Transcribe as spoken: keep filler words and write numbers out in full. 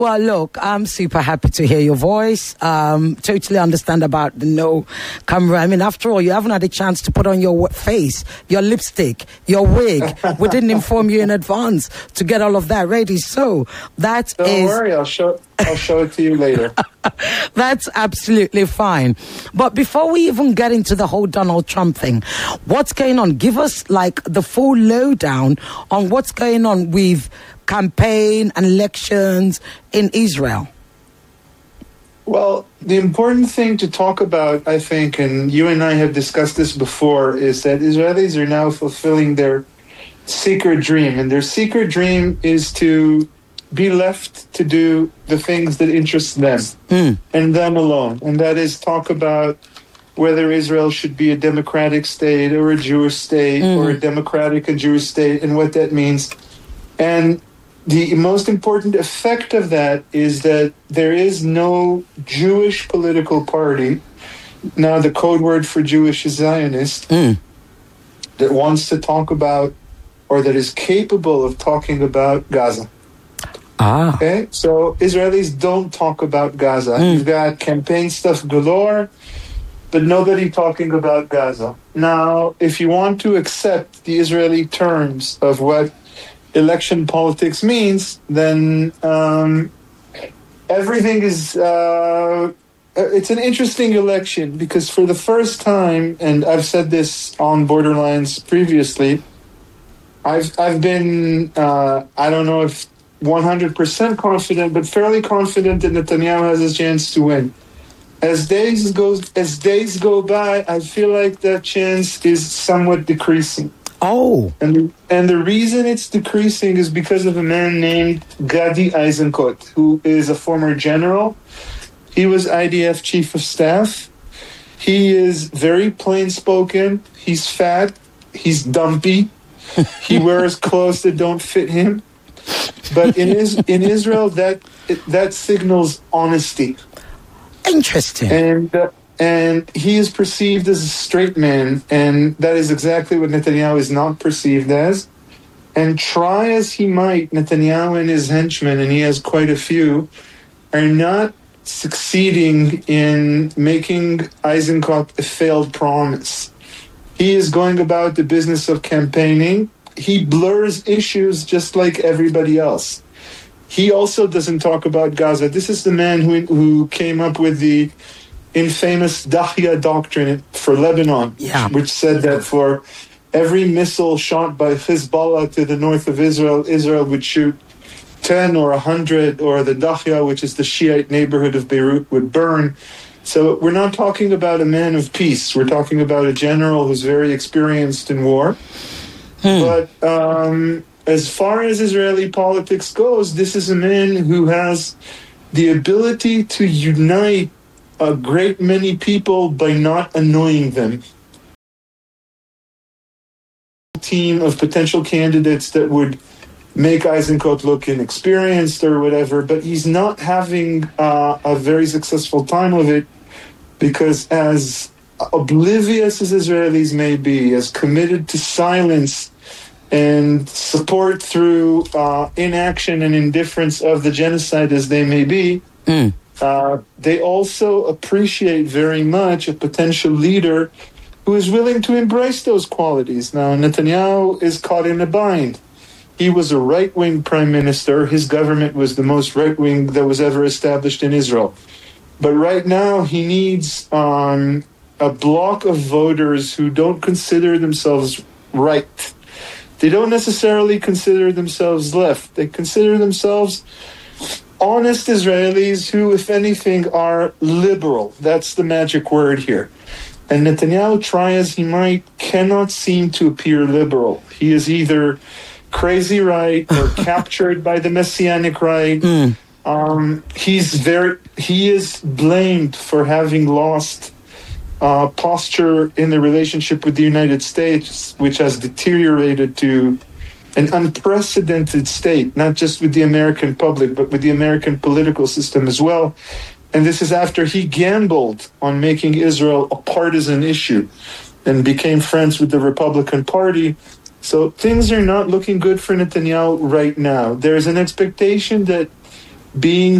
Well, look, I'm super happy to hear your voice. Um, totally understand about the no camera. I mean, after all, you haven't had a chance to put on your face, your lipstick, your wig. We didn't inform you in advance to get all of that ready. So that Don't is... worry, I'll show, I'll show it to you later. That's absolutely fine. But before we even get into the whole Donald Trump thing, what's going on? Give us like the full lowdown on what's going on with campaign and elections in Israel. Well, the important thing to talk about, I think, and you and I have discussed this before, is that Israelis are now fulfilling their secret dream. And their secret dream is to be left to do the things that interest them mm. and them alone. And that is talk about whether Israel should be a democratic state or a Jewish state mm. or a democratic and Jewish state and what that means. And the most important effect of that is that there is no Jewish political party, now the code word for Jewish is Zionist, mm. that wants to talk about or that is capable of talking about Gaza. Ah. Okay, so Israelis don't talk about Gaza. Mm. You've got campaign stuff galore, but nobody talking about Gaza. Now, if you want to accept the Israeli terms of what election politics means, then um, everything is... Uh, it's an interesting election because for the first time, and I've said this on Borderlines previously, I've I've been, uh, I don't know if one hundred percent confident, but fairly confident that Netanyahu has a chance to win. As days goes, as days go by, I feel like that chance is somewhat decreasing. Oh. And, and the reason it's decreasing is because of a man named Gadi Eisenkot, who is a former general. He was I D F chief of staff. He is very plain-spoken. He's fat. He's dumpy. He wears clothes that don't fit him. But in is, in Israel, that that signals honesty. Interesting. And uh, and he is perceived as a straight man, and that is exactly what Netanyahu is not perceived as. And try as he might, Netanyahu and his henchmen, and he has quite a few, are not succeeding in making Eisenkot a failed promise. He is going about the business of campaigning. He blurs issues just like everybody else. He also doesn't talk about Gaza. This is the man who who came up with the infamous Dahya doctrine for Lebanon, yeah. which said that for every missile shot by Hezbollah to the north of Israel, Israel would shoot ten or one hundred, or the Dahya, which is the Shiite neighborhood of Beirut, would burn. So we're not talking about a man of peace. We're talking about a general who's very experienced in war. Hmm. But um, as far as Israeli politics goes, this is a man who has the ability to unite a great many people by not annoying them. Team of potential candidates that would make Eisenkot look inexperienced or whatever, but he's not having uh, a very successful time of it because as oblivious as Israelis may be, as committed to silence and support through uh, inaction and indifference of the genocide as they may be, mm. uh, they also appreciate very much a potential leader who is willing to embrace those qualities. Now, Netanyahu is caught in a bind. He was a right-wing prime minister. His government was the most right-wing that was ever established in Israel. But right now, he needs um, a block of voters who don't consider themselves right. They don't necessarily consider themselves left. They consider themselves honest Israelis who, if anything, are liberal. That's the magic word here. And Netanyahu, try as he might, cannot seem to appear liberal. He is either crazy right or captured by the messianic right. Mm. Um, he's very, he is blamed for having lost uh, posture in the relationship with the United States, which has deteriorated to an unprecedented state, not just with the American public, but with the American political system as well. And this is after he gambled on making Israel a partisan issue and became friends with the Republican Party. So things are not looking good for Netanyahu right now. There's an expectation that being